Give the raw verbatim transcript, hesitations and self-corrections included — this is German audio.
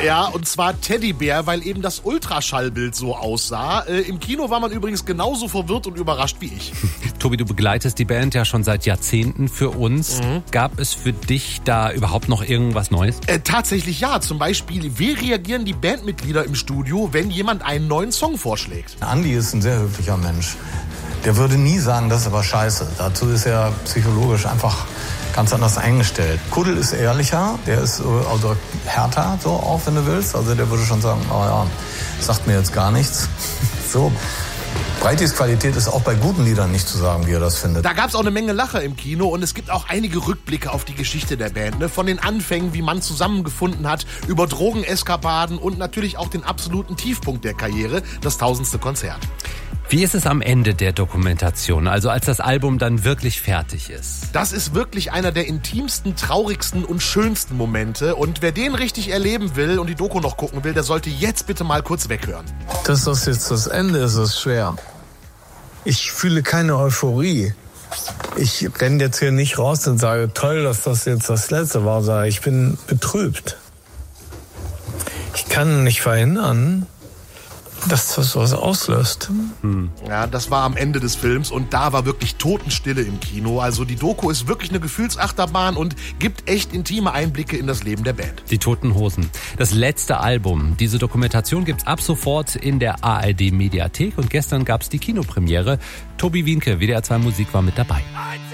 Ja, und zwar Teddybär, weil eben das Ultraschallbild so aussah. Äh, Im Kino war man übrigens genauso verwirrt und überrascht wie ich. Tobi, du begleitest die Band ja schon seit Jahrzehnten für uns. Mhm. Gab es für dich da überhaupt noch irgendwas Neues? Äh, tatsächlich ja. Zum Beispiel, wie reagieren die Bandmitglieder im Studio, wenn jemand einen neuen Song vorschlägt? Andi ist ein sehr höflicher Mensch. Der würde nie sagen, das ist aber scheiße. Dazu ist er psychologisch einfach ganz anders eingestellt. Kuddel ist ehrlicher, der ist also härter, so auch, wenn du willst. Also der würde schon sagen, oh ja, sagt mir jetzt gar nichts. So. Breitis Qualität ist auch bei guten Liedern nicht zu sagen, wie er das findet. Da gab es auch eine Menge Lacher im Kino und es gibt auch einige Rückblicke auf die Geschichte der Band. Ne? Von den Anfängen, wie man zusammengefunden hat, über Drogeneskapaden und natürlich auch den absoluten Tiefpunkt der Karriere, das tausendste Konzert. Wie ist es am Ende der Dokumentation, also als das Album dann wirklich fertig ist? Das ist wirklich einer der intimsten, traurigsten und schönsten Momente. Und wer den richtig erleben will und die Doku noch gucken will, der sollte jetzt bitte mal kurz weghören. Dass das jetzt das Ende ist, ist schwer. Ich fühle keine Euphorie. Ich renne jetzt hier nicht raus und sage, toll, dass das jetzt das Letzte war, sondern ich bin betrübt. Ich kann nicht verhindern, dass das was auslöst. Hm. Ja, das war am Ende des Films und da war wirklich Totenstille im Kino. Also die Doku ist wirklich eine Gefühlsachterbahn und gibt echt intime Einblicke in das Leben der Band. Die Toten Hosen. Das letzte Album. Diese Dokumentation gibt's ab sofort in der A R D-Mediathek und gestern gab's die Kinopremiere. Tobi Wienke, W D R zwei Musik, war mit dabei.